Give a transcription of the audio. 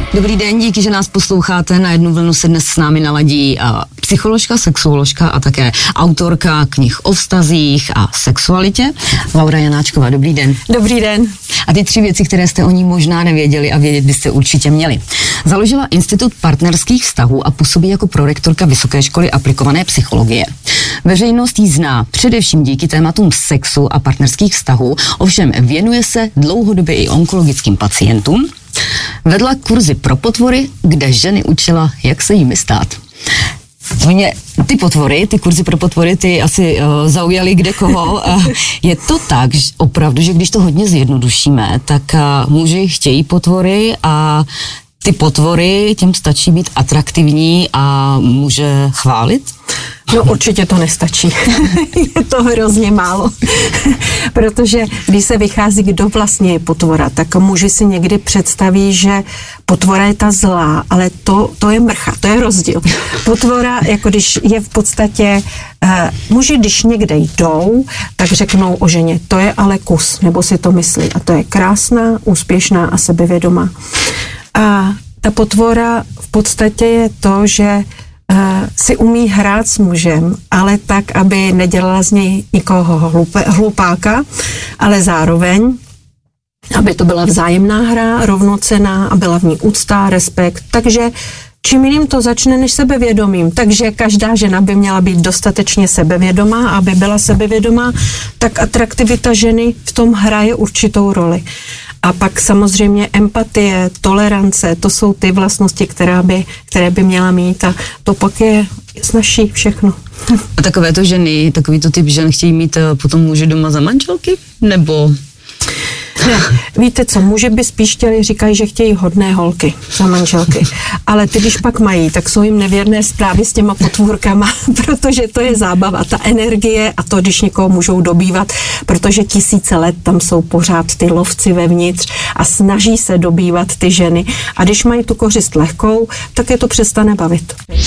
Dobrý den, díky, že nás posloucháte. Na jednu vlnu se dnes s námi naladí psycholožka, sexuoložka a také autorka knih o vztazích a sexualitě. Laura Janáčková, dobrý den. Dobrý den. A ty 3 věci, které jste o ní možná nevěděli a vědět byste určitě měli. Založila Institut partnerských vztahů a působí jako prorektorka Vysoké školy aplikované psychologie. Veřejnost ji zná především díky tématům sexu a partnerských vztahů, ovšem věnuje se dlouhodobě i onkologickým pacientům. Vedla kurzy pro potvory, kde ženy učila, jak se jimi stát. Mě ty kurzy pro potvory, ty asi zaujaly kde koho. Je to tak, že opravdu, že když to hodně zjednodušíme, tak muži chtějí potvory a ty potvory, těm stačí být atraktivní a může chválit? No určitě to nestačí. Je to hrozně málo. Protože když se vychází, kdo vlastně je potvora, tak muži si někdy představí, že potvora je ta zlá, ale to je mrcha, to je rozdíl. Potvora, jako když je v podstatě, muži, když někde jdou, tak řeknou o ženě, to je ale kus, nebo si to myslí. A to je krásná, úspěšná a sebevědomá. A ta potvora v podstatě je to, že si umí hrát s mužem, ale tak, aby nedělala z něj nikoho hlupáka, ale zároveň, aby to byla vzájemná hra, rovnocenná a byla v ní úcta, respekt. Takže čím jiným to začne než sebevědomím. Takže každá žena by měla být dostatečně sebevědomá, aby byla sebevědomá, tak atraktivita ženy v tom hraje určitou roli. A pak samozřejmě empatie, tolerance, to jsou ty vlastnosti, které by měla mít a to pak je snazší všechno. A takové to ženy, takový to typ žen chtějí mít potom muži doma za manželky? Nebo... Ne, víte co, muži by spíš říkají, že chtějí hodné holky za manželky, ale ty, když pak mají, tak jsou jim nevěrné zprávy s těma potvůrkama, protože to je zábava, ta energie a to, když někoho můžou dobývat, protože 1000 let tam jsou pořád ty lovci vevnitř a snaží se dobývat ty ženy a když mají tu kořist lehkou, tak je to přestane bavit.